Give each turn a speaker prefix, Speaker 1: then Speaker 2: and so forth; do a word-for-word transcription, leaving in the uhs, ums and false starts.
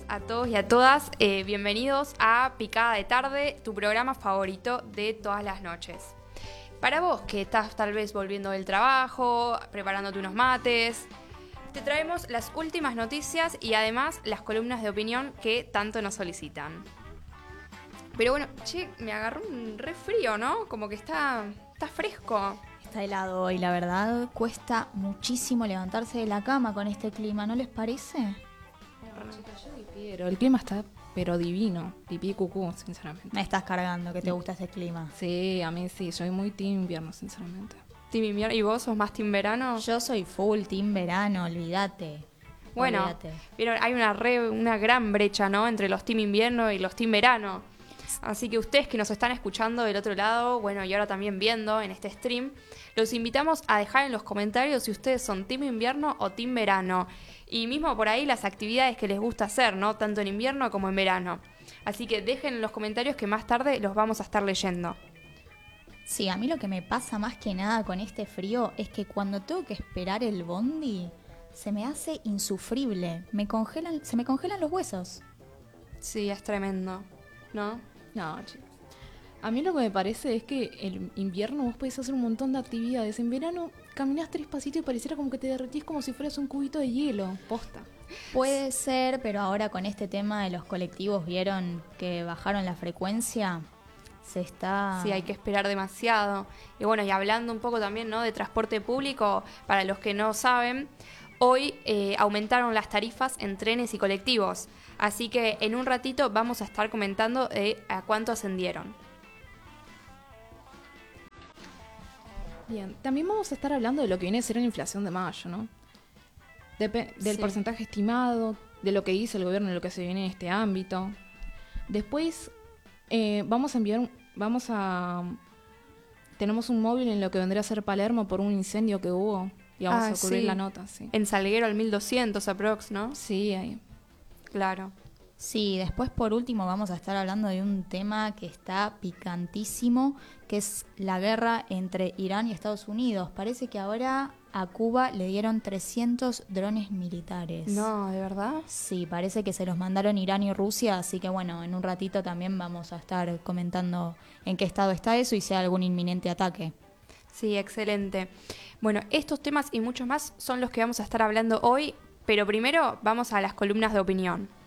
Speaker 1: a todos y a todas. Eh, bienvenidos a Picada de Tarde, tu programa favorito de todas las noches. Para vos que estás tal vez volviendo del trabajo, preparándote unos mates, te traemos las últimas noticias y además las columnas de opinión que tanto nos solicitan. Pero bueno, che, me agarró un re frío, ¿no? Como que está, está fresco.
Speaker 2: Está helado hoy, la verdad. Cuesta muchísimo levantarse de la cama con este clima, ¿no les parece?
Speaker 3: No, chicas, yo difiero. El clima está, pero divino. Pipí y cucú, sinceramente.
Speaker 2: Me estás cargando, que te gusta este clima.
Speaker 3: Sí, a mí sí. Soy muy team invierno, sinceramente.
Speaker 1: Team invierno. ¿Y vos sos más team verano?
Speaker 2: Yo soy full team verano, olvídate.
Speaker 1: Bueno,
Speaker 2: olvídate.
Speaker 1: Vieron, hay una, re, una gran brecha, ¿no? Entre los team invierno y los team verano. Así que ustedes que nos están escuchando del otro lado, bueno, y ahora también viendo en este stream, los invitamos a dejar en los comentarios si ustedes son team invierno o team verano. Y mismo por ahí las actividades que les gusta hacer, ¿no? Tanto en invierno como en verano. Así que dejen en los comentarios que más tarde los vamos a estar leyendo.
Speaker 2: Sí, a mí lo que me pasa más que nada con este frío es que cuando tengo que esperar el bondi, se me hace insufrible. Me congelan, se me congelan los huesos.
Speaker 1: Sí, es tremendo, ¿no?
Speaker 3: No, chicas. A mí lo que me parece es que el invierno vos podés hacer un montón de actividades. En verano caminás tres pasitos y pareciera como que te derretís como si fueras un cubito de hielo. Posta.
Speaker 2: Puede ser, pero ahora con este tema de los colectivos, ¿vieron que bajaron la frecuencia? Se está...
Speaker 1: Sí, hay que esperar demasiado. Y bueno, y hablando un poco también, ¿no?, de transporte público, para los que no saben, hoy eh, aumentaron las tarifas en trenes y colectivos. Así que en un ratito vamos a estar comentando eh, a cuánto ascendieron.
Speaker 3: Bien, también vamos a estar hablando de lo que viene a ser la inflación de mayo, ¿no? Dep- del
Speaker 1: Sí.
Speaker 3: porcentaje estimado, de lo que dice el gobierno y lo que se viene en este ámbito. Después eh, vamos a enviar, un- vamos a... Tenemos un móvil en lo que vendría a ser Palermo por un incendio que hubo y vamos
Speaker 1: Ah,
Speaker 3: a cubrir
Speaker 1: sí.
Speaker 3: la nota, sí.
Speaker 1: En Salguero al mil doscientos aprox, ¿no?
Speaker 3: Sí, ahí.
Speaker 1: Claro.
Speaker 2: Sí, después por último vamos a estar hablando de un tema que está picantísimo, que es la guerra entre Irán y Estados Unidos. Parece que ahora a Cuba le dieron trescientos drones militares.
Speaker 1: No, ¿de verdad?
Speaker 2: Sí, parece que se los mandaron Irán y Rusia, así que bueno, en un ratito también vamos a estar comentando en qué estado está eso y si hay algún inminente ataque.
Speaker 1: Sí, excelente. Bueno, estos temas y muchos más son los que vamos a estar hablando hoy, pero primero vamos a las columnas de opinión.